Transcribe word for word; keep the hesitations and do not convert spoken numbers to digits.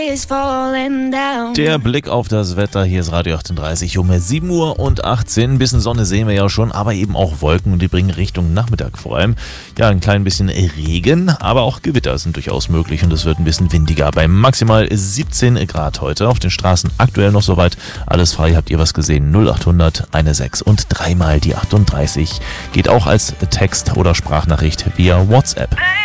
Der Blick auf das Wetter, hier ist Radio achtunddreißig um sieben Uhr und achtzehn. Ein bisschen Sonne sehen wir ja schon, aber eben auch Wolken und die bringen Richtung Nachmittag vor allem. Ja, ein klein bisschen Regen, aber auch Gewitter sind durchaus möglich und es wird ein bisschen windiger. Bei maximal siebzehn Grad heute. Auf den Straßen aktuell noch soweit. Alles frei, habt ihr was gesehen? null achthundert sechzehn und dreimal die achtunddreißig. Geht auch als Text- oder Sprachnachricht via WhatsApp.